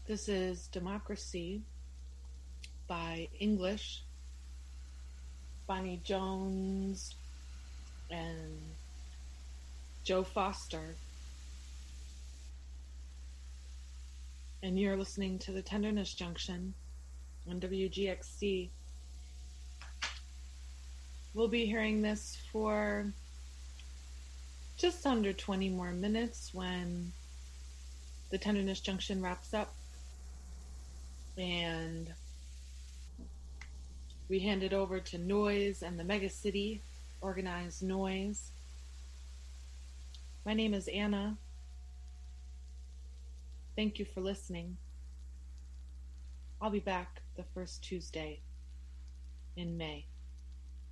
This is Democracy by English, Bonnie Jones, and Joe Foster. And you're listening to the Tenderness Junction on WGXC. We'll be hearing this for just under 20 more minutes when the Tenderness Junction wraps up. And we hand it over to Noise and the Mega City, Organized Noise. My name is Anna. Thank you for listening. I'll be back the first Tuesday in May.